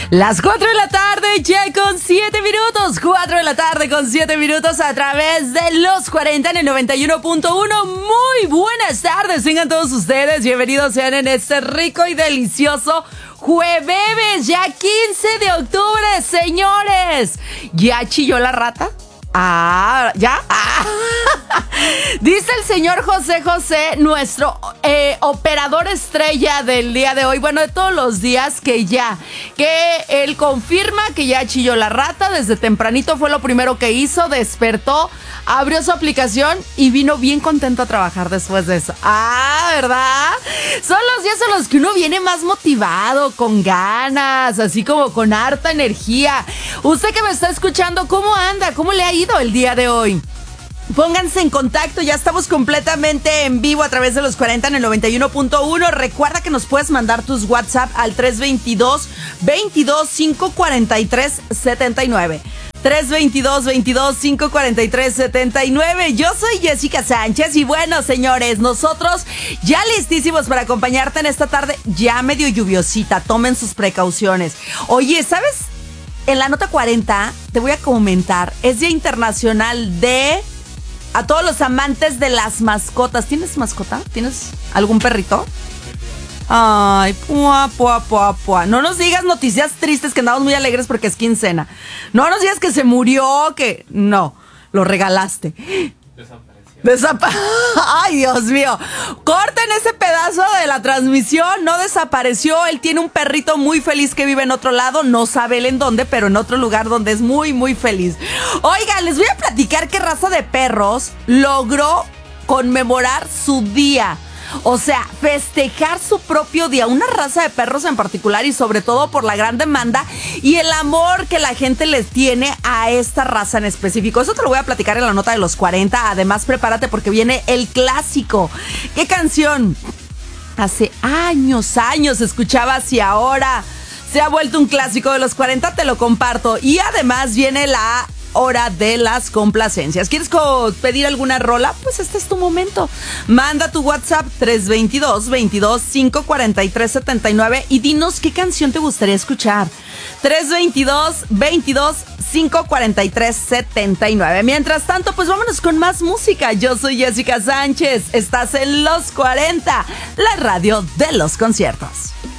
Las 4 de la tarde ya con 7 minutos. 4 de la tarde con 7 minutos a través de los 40 en el 91.1. Muy buenas tardes, tengan todos ustedes. Bienvenidos sean en este rico y delicioso jueves, ya 15 de octubre, señores. ¿Ya chilló la rata? ¿Ya? Dice el señor José José, nuestro operador estrella del día de hoy, bueno, de todos los días, que él confirma que ya chilló la rata. Desde tempranito fue lo primero que hizo, despertó, abrió su aplicación y vino bien contento a trabajar después de eso. ¿Verdad? Son los días en los que uno viene más motivado, con ganas, así como con harta energía. Usted que me está escuchando, ¿cómo anda? ¿Cómo le ha ido el día de hoy? Pónganse en contacto, ya estamos completamente en vivo a través de los 40 en el 91.1. Recuerda que nos puedes mandar tus WhatsApp al 322-543-79. 322-543-79. Yo soy Jessica Sánchez y bueno, señores, nosotros ya listísimos para acompañarte en esta tarde ya medio lluviosita. Tomen sus precauciones. Oye, ¿sabes? En la nota 40 te voy a comentar, es Día Internacional de... A todos los amantes de las mascotas. ¿Tienes mascota? ¿Tienes algún perrito? Ay, pua. No nos digas noticias tristes, que andamos muy alegres porque es quincena. No nos digas que se murió, que... No, lo regalaste. Ay, Dios mío. Corten ese pedazo de la transmisión. No desapareció. Él tiene un perrito muy feliz que vive en otro lado. No sabe él en dónde, pero en otro lugar donde es muy, muy feliz. Oigan, les voy a platicar qué raza de perros logró conmemorar su día. O sea, festejar su propio día. Una raza de perros en particular y sobre todo por la gran demanda y el amor que la gente les tiene a esta raza en específico. Eso te lo voy a platicar en la nota de los 40. Además, prepárate porque viene el clásico. ¿Qué canción? Hace años escuchabas y ahora se ha vuelto un clásico de los 40. Te lo comparto. Y además viene la hora de las complacencias. ¿Quieres pedir alguna rola? Pues este es tu momento. Manda tu WhatsApp 322-543-79 y dinos qué canción te gustaría escuchar. 322-543-79. Mientras tanto, pues vámonos con más música. Yo soy Jessica Sánchez. Estás en Los 40, la radio de los conciertos.